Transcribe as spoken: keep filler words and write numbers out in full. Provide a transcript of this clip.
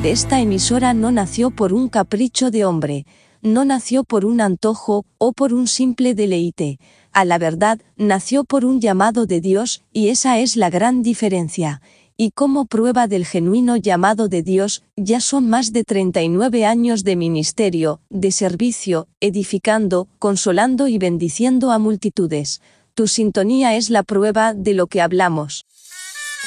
de esta emisora no nació por un capricho de hombre, no nació por un antojo o por un simple deleite. A la verdad, nació por un llamado de Dios, y esa es la gran diferencia. Y como prueba del genuino llamado de Dios, ya son más de treinta y nueve años de ministerio, de servicio, edificando, consolando y bendiciendo a multitudes. Tu sintonía es la prueba de lo que hablamos.